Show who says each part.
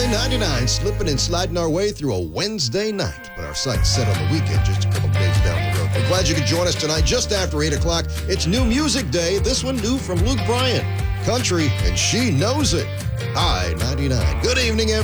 Speaker 1: I-99 slipping and sliding our way through a Wednesday night. But our sight's set on the weekend just a couple of days down the road. We're glad you could join us tonight just after 8 o'clock. It's New Music Day. This one new from Luke Bryan. Country, and she knows it. I-99. Good evening, everyone.